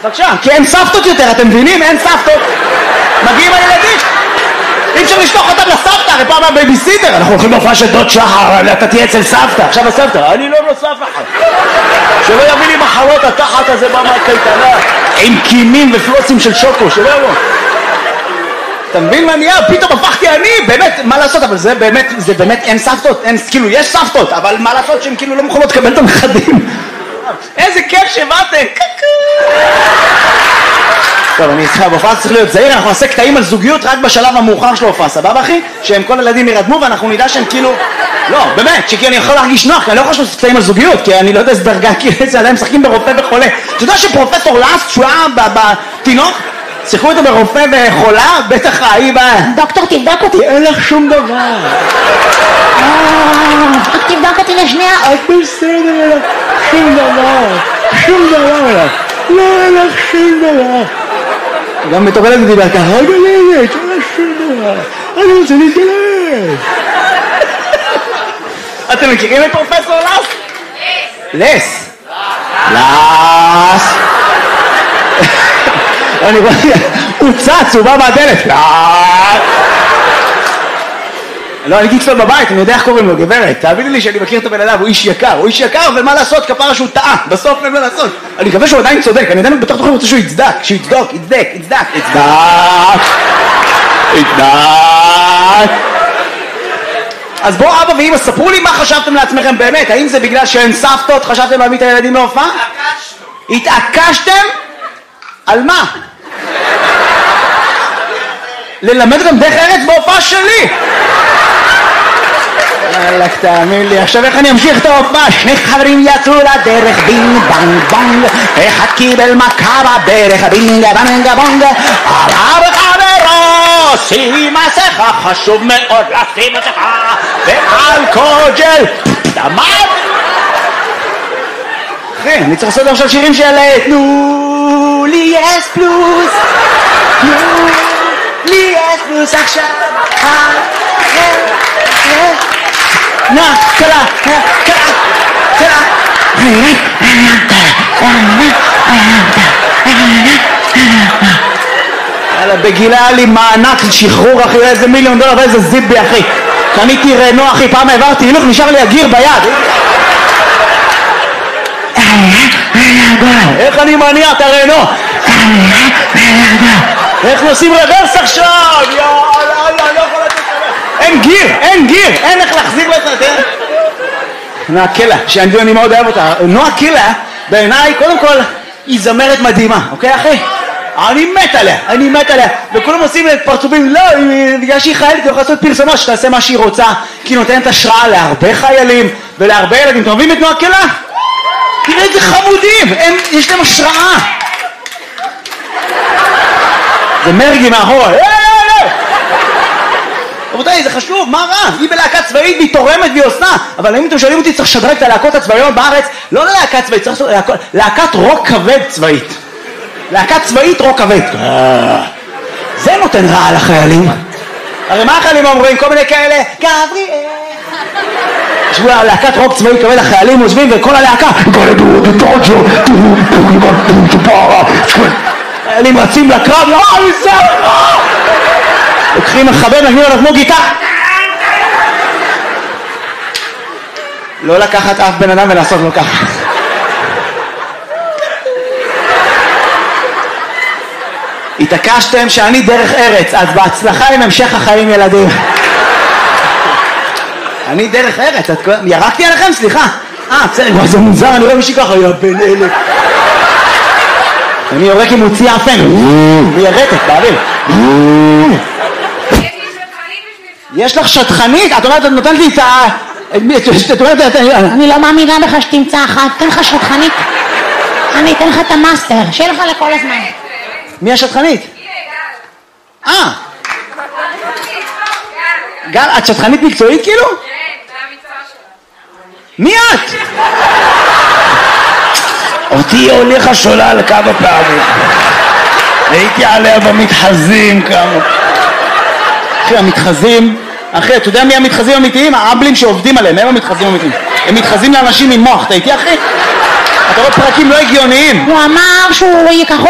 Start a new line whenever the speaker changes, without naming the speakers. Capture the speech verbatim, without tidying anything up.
בבקשה, כי אין סבתות יותר, אתם מבינים? אין סבתות. מגיעים הילדים. אי אפשר לשלוח אותם לסבתא, הרי פעם הבייביסיטר. אנחנו הולכים להופעה של דוד שחר, אתה תהיה אצל סבתא. עכשיו הסבתא, אני לא נוסף אחד. שלא יביא לי מחלות התחת הזה בקייטנה, עם קימים ופלוסים של שוקו, שלא יבוא. אתה מבין מה נהיה? פתאום הפכתי אני, באמת, מה לעשות? אבל זה באמת, זה באמת אין סבתות, אין, כאילו יש סבתות, אבל מה לעשות שהן כאילו לא מוכנות לקבל את הנכדים? איזה כיף שבאתם! טוב, אני איתך, בהופעה צריך להיות זהיר, אנחנו נעשה קטעים על זוגיות רק בשלב המאוחר של ההופעה, סבבה אחי? שהם כל הילדים ירדמו ואנחנו נדע שהם כאילו... לא, באמת, שכי אני יכול להרגיש נוח, כי אני לא יכול לעשות קטעים על זוגיות, כי אני לא יודע איזה דרגה, כי זה עליהם משחקים ברופא וחולה. אתה יודע שפרופסור לאסט, שהוא היה בתינוק, שיחקו אותו ברופא וחולה, בטח ההיא בא...
דוקטור, תבדק אותי.
אין לך שום דבר.
רק תבדק אותי לשנייה.
את בסדר, שום דבר, שום דבר. לא, אין לך שום דבר. גם בתור ילד דיבר ככה, רגע לילד, אין לך שום דבר. אני רוצה להתגלש. אתם מכירים את פרופסור לס? לס. לס. אני רואה, הוא צץ, הוא בא מהדלת. לא, אני אגיד קצת בבית, אני יודע איך קוראים לו, גברת. תאביני לי שאני מכיר את הבן אדם, הוא איש יקר. הוא איש יקר, ומה לעשות? כפרה שהוא טעה. בסוף אין מה לעשות. אני מקווה שהוא עדיין צודק. אני עדיין בתוך תוכן רוצה שהוא יצדק. שהוא יצדוק, יצדק, יצדק, יצדק. יצדק. אז בואו אבא ואמא, ספרו לי מה חשבתם לעצמכם באמת. האם זה בגלל שאין סבתות, חשבתם להביא את הילדים להופעה? התעקשנו. התעקשתם? על מה? ללמד גם דרך ארץ בהופעה שלי. אלק, תאמין לי, עכשיו איך אני אמשיך את ההופעה? שני חברים יצאו לדרך, בינג בנג בונג, אחד קיבל מכה בברך, בינג בנג בונג, הרב חברו, שים מסכה, חשוב מאוד לשים מסכה, ואלכוג'ל, דמד. אחי, אני צריך לעשות עכשיו שירים של תנו לי אס פלוס, תנו לי אס פלוס עכשיו, נה, קלה, קלה, קלה. יאללה, בגילה היה לי מענק שחרור אחי, איזה מיליון דולר ואיזה זיבי אחי. קניתי רנו אחי, פעם העברתי הילוך, נשאר לי הגיר ביד. איך אני מניע את הרנו? איך נוסעים רוורס עכשיו? יאללה, יאללה, לא יכול לתת לך. אין גיר, אין גיר, אין איך להחזיר לו את הדרך. נועה קילה, שאני מאוד אוהב אותה. נועה קילה, בעיניי, קודם כל, היא זמרת מדהימה, אוקיי אחי? אני מת עליה, אני מת עליה. וכולם עושים את פרצופים, לא, בגלל שהיא חיילת, היא יכולה לעשות פרסומות שתעשה מה שהיא רוצה, כי היא נותנת השראה להרבה חיילים ולהרבה ילדים. אתם אוהבים את נועה קילה? תראה איזה חמודים, הם, יש להם השראה. זה מרגי מאחורה. רבותיי, זה חשוב, מה רע? היא בלהקה צבאית והיא תורמת והיא עושה. אבל אם אתם שואלים אותי, צריך לשדרג את הלהקות הצבאיות בארץ, לא ללהקה צבאית, צריך לעשות להקת רוק כבד צבאית. להקת צבאית רוק כבד. זה נותן רע לחיילים. הרי מה החיילים אומרים? כל מיני כאלה, גבריאל. ישבו להקת רוק צבאי כבד, החיילים עוזבים וכל הלהקה חיילים רצים לקרב, לא, אני זה, לא! לוקחים מחבר, נגנים עליו כמו גיטה. לא לקחת אף בן אדם ולעשות לו ככה. התעקשתם שאני דרך ארץ, אז בהצלחה עם המשך החיים ילדים. אני דרך ארץ, ירקתי עליכם? סליחה. אה, בסדר, זה מוזר, אני רואה מישהי ככה, יא בן אלה. אני יורק עם מוציא אפן, וירקת, באוויר. יש לך שטחנית? את אומרת, את נותנת לי את ה...
אני לא מאמינה בך שתמצא אחת, תן לך שטחנית. אני אתן לך את המאסטר, שיהיה לך לכל הזמן.
מי השטחנית? אה. גל, את שטחנית מקצועית כאילו?
כן, זה המקצוע שלה.
מי את? אותי הוליכה שולל כמה פעמים. הייתי עליה במתחזים כמה. אחי, המתחזים, אחי, אתה יודע מי המתחזים האמיתיים? האבלים שעובדים עליהם, הם המתחזים האמיתיים. הם מתחזים לאנשים עם מוח, אתה איתי אחי? אתה רואה פרקים לא הגיוניים.
הוא אמר שהוא ייקח